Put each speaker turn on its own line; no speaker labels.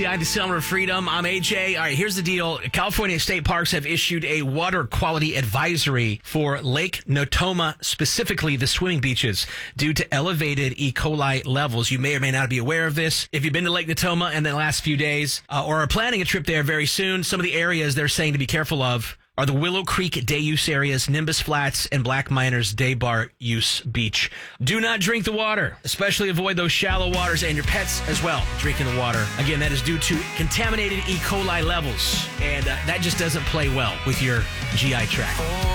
The Summer of Freedom. I'm AJ. All right, here's the deal. California state parks have issued a water quality advisory for Lake Natoma, specifically the swimming beaches, due to elevated E. coli levels. You may or may not be aware of this. If you've been to Lake Natoma in the last few days or are planning a trip there very soon, some of the areas they're saying to be careful of are the Willow Creek day use areas, Nimbus Flats, and Black Miners day bar use beach. Do not drink the water, especially avoid those shallow waters, and your pets as well drinking the water. Again, that is due to contaminated E. coli levels, and that just doesn't play well with your GI tract.